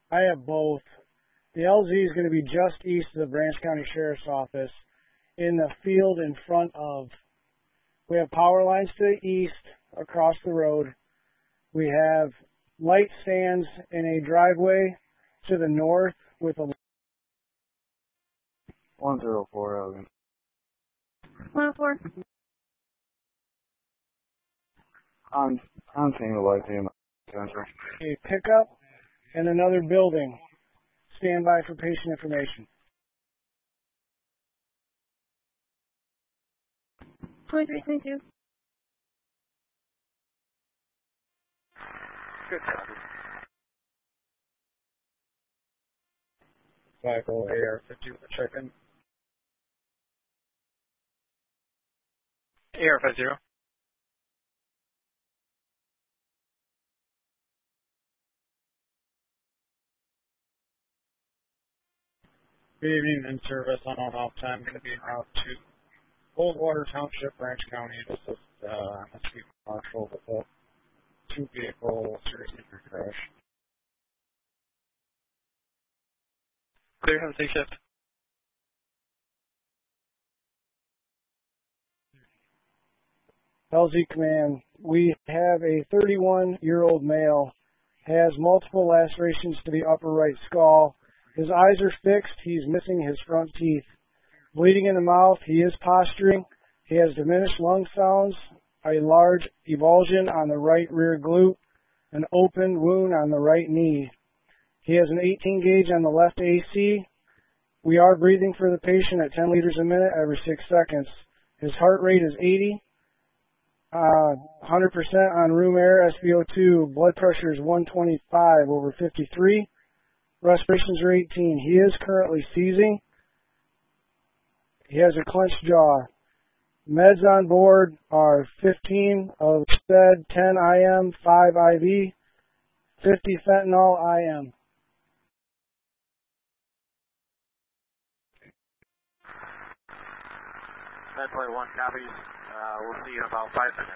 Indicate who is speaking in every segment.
Speaker 1: I have both. The LZ is going to be just east of the Branch County Sheriff's Office in the field in front of. We have power lines to the east across the road. We have light stands in a driveway to the north with a
Speaker 2: 104 Elgin.
Speaker 3: 104.
Speaker 2: I'm seeing the light in the center.
Speaker 1: a pickup and another building. Stand by for patient information.
Speaker 3: 2322.
Speaker 4: Good copy.
Speaker 5: Cycle AR-50 check-in.
Speaker 4: AR-50.
Speaker 5: Good evening, in service on off time, going to be en route to Coldwater Township, Branch County, to assist MSP Marshall with a two-vehicle serious injury crash.
Speaker 4: Clear, have a safe shift.
Speaker 1: LZ Command, we have a 31-year-old male, has multiple lacerations to the upper right skull. His eyes are fixed. He's missing his front teeth. Bleeding in the mouth. He is posturing. He has diminished lung sounds, a large avulsion on the right rear glute, an open wound on the right knee. He has an 18 gauge on the left AC. We are breathing for the patient at 10 liters a minute every 6 seconds. His heart rate is 80. 100% on room air, SpO2. Blood pressure is 125 over 53. Respirations are 18. He is currently seizing. He has a clenched jaw. Meds on board are 15 of STED, 10 IM, 5 IV, 50 fentanyl IM.
Speaker 4: Medway 1 copies. We'll see you in about 5 minutes.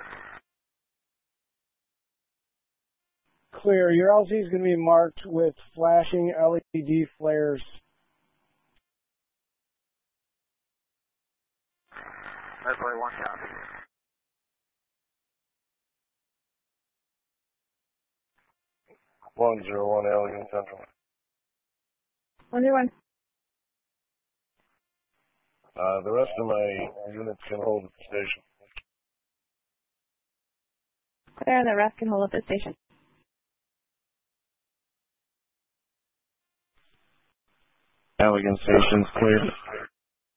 Speaker 1: Clear. Your LZ is going to be marked with flashing LED flares.
Speaker 4: Medway 1 copy.
Speaker 2: (101) Elgin Central.
Speaker 3: 101.
Speaker 2: The rest of my units can hold at the station.
Speaker 3: Clear, and the rest can hold at the station.
Speaker 2: Elgin Station's clear.